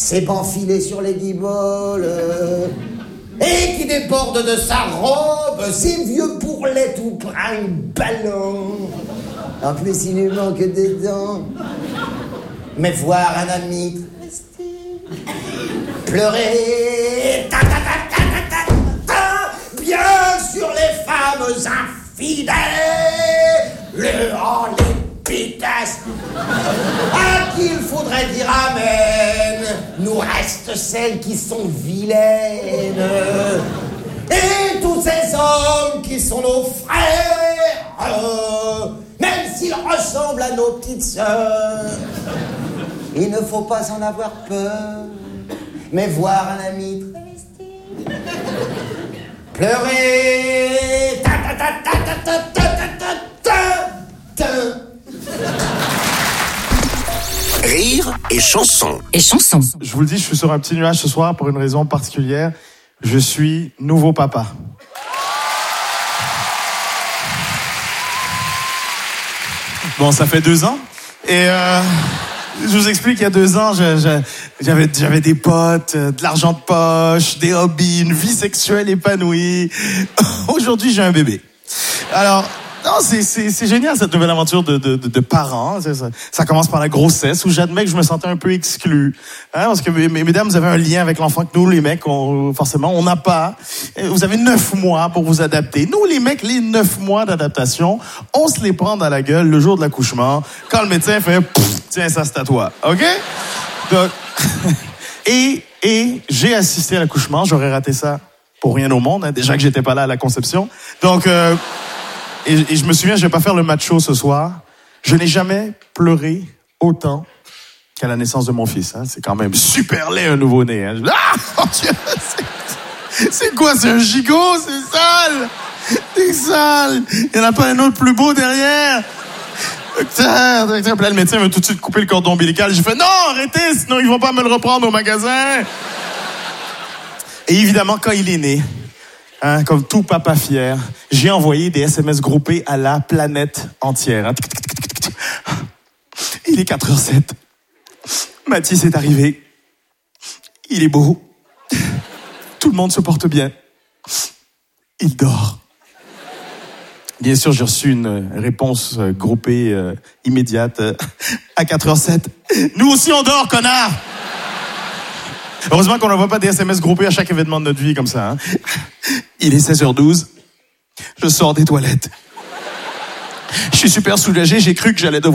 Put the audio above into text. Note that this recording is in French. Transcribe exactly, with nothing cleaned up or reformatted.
ses bancs filés sur les guiboles, et qui déborde de sa robe ses vieux bourrelets tout brinque-ballants. En plus, il lui manque des dents. Mais voir un ami pleurer, ta, ta, ta, ta, ta, ta, ta, bien sûr les femmes infidèles, oh, les pitasses, à qui il faudrait dire amen. Nous restent celles qui sont vilaines, et tous ces hommes qui sont nos frères, euh, même s'ils ressemblent à nos petites sœurs. Il ne faut pas en avoir peur, mais voir un ami travesti pleurer, ta ta ta ta ta ta ta ta ta ta. Rire et chanson. Et chanson. Je vous le dis, je suis sur un petit nuage ce soir pour une raison particulière. Je suis nouveau papa. Bon, ça fait deux ans. Et euh, je vous explique, il y a deux ans, je, je, j'avais, j'avais des potes, de l'argent de poche, des hobbies, une vie sexuelle épanouie. Aujourd'hui, j'ai un bébé. Alors... Non, c'est, c'est, c'est génial cette nouvelle aventure de, de, de, de parents. Ça, ça commence par la grossesse où j'admets que je me sentais un peu exclu. Hein, parce que mesdames, vous avez un lien avec l'enfant que nous, les mecs, on, forcément, on n'a pas. Vous avez neuf mois pour vous adapter. Nous, les mecs, les neuf mois d'adaptation, on se les prend dans la gueule le jour de l'accouchement quand le médecin fait « Tiens, ça c'est à toi. » OK? Donc, et, et j'ai assisté à l'accouchement. J'aurais raté ça pour rien au monde. Hein, déjà que j'étais pas là à la conception. Donc... Euh, Et, et je me souviens, je vais pas faire le macho ce soir. Je n'ai jamais pleuré autant qu'à la naissance de mon fils. Hein. C'est quand même super laid, un nouveau-né. Hein. Ah, mon Dieu, c'est, c'est quoi, c'est un gigot? C'est sale! C'est sale! Il n'y en a pas un autre plus beau derrière? Docteur, docteur. Puis là, le médecin veut tout de suite couper le cordon ombilical. J'ai fait, non, arrêtez, sinon ils vont pas me le reprendre au magasin. Et évidemment, quand il est né, hein, comme tout papa fier, j'ai envoyé des S M S groupés à la planète entière. Hein. Il est quatre heures sept. Mathis est arrivé. Il est beau. Tout le monde se porte bien. Il dort. Bien sûr, j'ai reçu une réponse groupée euh, immédiate euh, à quatre heures sept. Nous aussi, on dort, connard! Heureusement qu'on n'envoie pas des S M S groupés à chaque événement de notre vie comme ça. Hein. Il est seize heures douze. Je sors des toilettes. Je suis super soulagé. J'ai cru que j'allais devoir